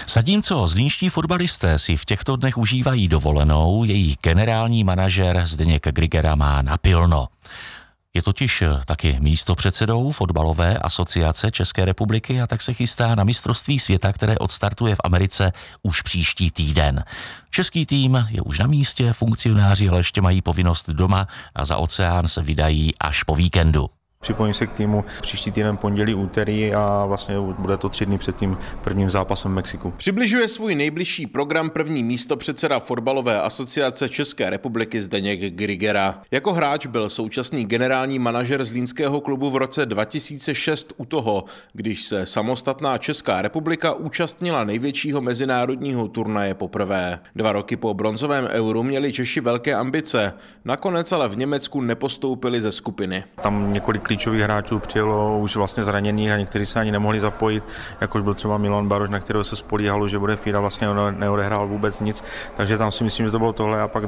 Zatímco zlínští fotbalisté si v těchto dnech užívají dovolenou, jejich generální manažer Zdeněk Grigera má napilno. Je totiž taky místopředsedou Fotbalové asociace České republiky a tak se chystá na mistrovství světa, které odstartuje v Americe už příští týden. Český tým je už na místě, funkcionáři ale ještě mají povinnost doma a za oceán se vydají až po víkendu. Připojím se k týmu příští týden pondělí, úterý a vlastně bude to 3 dny před tím prvním zápasem v Mexiku. Přibližuje svůj nejbližší program první místopředseda Fotbalové asociace České republiky Zdeněk Grigera. Jako hráč byl současný generální manažer zlínského klubu v roce 2006 u toho, když se samostatná Česká republika účastnila největšího mezinárodního turnaje poprvé. 2 roky po bronzovém euru měli Češi velké ambice, nakonec ale v Německu nepostoupili ze skupiny. Tam několik klíčových hráčů přijelo už vlastně zraněných a někteří se ani nemohli zapojit, jakož byl třeba Milan Baroš, na kterého se spolíhalo, že bude Fíra, vlastně neodehrál vůbec nic, takže tam si myslím, že to bylo tohle a pak